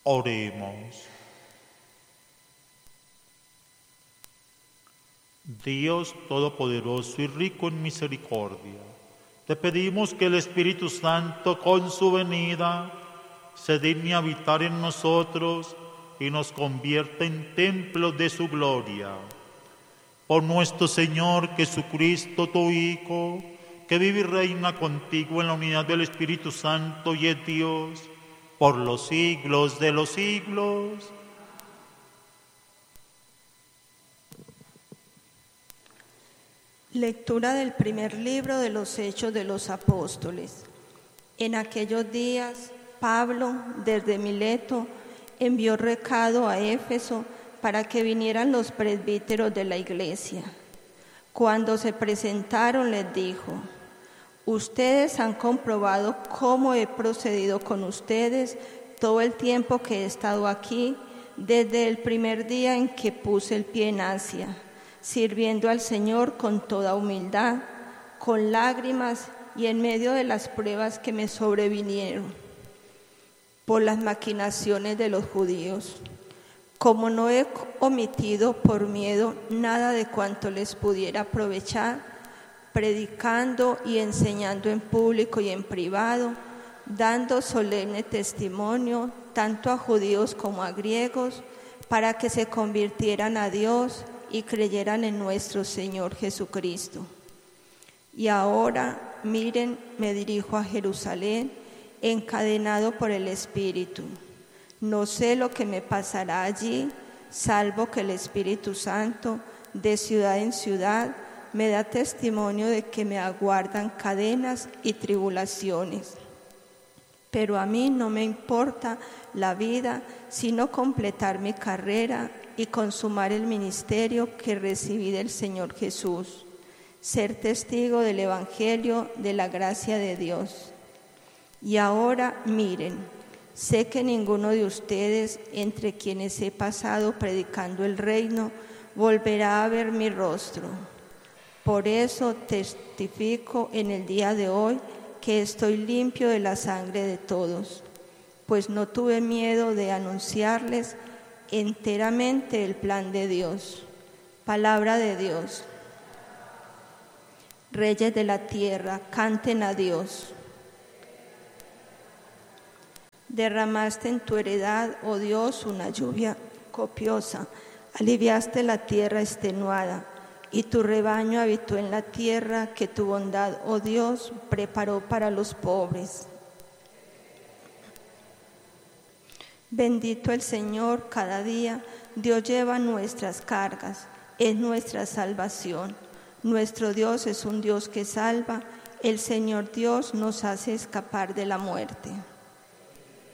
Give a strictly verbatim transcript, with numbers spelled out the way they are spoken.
Oremos. Dios Todopoderoso y rico en misericordia, te pedimos que el Espíritu Santo con su venida se digne habitar en nosotros y nos convierta en templo de su gloria. Por nuestro Señor Jesucristo, tu Hijo, que vive y reina contigo en la unidad del Espíritu Santo y es Dios, por los siglos de los siglos. Lectura del primer libro de los Hechos de los Apóstoles. En aquellos días, Pablo, desde Mileto, envió recado a Éfeso para que vinieran los presbíteros de la iglesia. Cuando se presentaron, les dijo: ustedes han comprobado cómo he procedido con ustedes todo el tiempo que he estado aquí, desde el primer día en que puse el pie en Asia, sirviendo al Señor con toda humildad, con lágrimas y en medio de las pruebas que me sobrevinieron por las maquinaciones de los judíos. Como no he omitido por miedo nada de cuanto les pudiera aprovechar, predicando y enseñando en público y en privado, dando solemne testimonio tanto a judíos como a griegos, para que se convirtieran a Dios y creyeran en nuestro Señor Jesucristo. Y ahora, miren, me dirijo a Jerusalén, encadenado por el Espíritu. No sé lo que me pasará allí, salvo que el Espíritu Santo, de ciudad en ciudad, me da testimonio de que me aguardan cadenas y tribulaciones. Pero a mí no me importa la vida, sino completar mi carrera y consumar el ministerio que recibí del Señor Jesús, ser testigo del Evangelio de la gracia de Dios. Y ahora miren, sé que ninguno de ustedes, entre quienes he pasado predicando el reino, volverá a ver mi rostro. Por eso testifico en el día de hoy que estoy limpio de la sangre de todos, pues no tuve miedo de anunciarles enteramente el plan de Dios. Palabra de Dios. Reyes de la tierra, canten a Dios. Derramaste en tu heredad, oh Dios, una lluvia copiosa, aliviaste la tierra extenuada, y tu rebaño habitó en la tierra que tu bondad, oh Dios, preparó para los pobres. Bendito el Señor cada día, Dios lleva nuestras cargas, es nuestra salvación. Nuestro Dios es un Dios que salva, el Señor Dios nos hace escapar de la muerte.